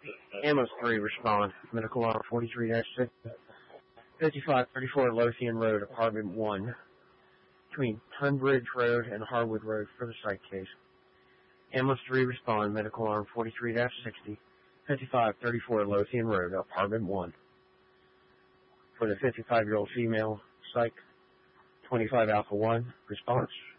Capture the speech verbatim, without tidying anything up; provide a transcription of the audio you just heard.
Ambulance three, respond. Medical arm forty-three dash six, fifty-five thirty-four Lothian Road, Apartment one, between Tunbridge Road and Harwood Road for the psych case. Ambulance three, respond. Medical arm forty-three dash sixty, fifty-five thirty-four Lothian Road, Apartment one. For the fifty-five-year-old female, psych, twenty-five Alpha one, response.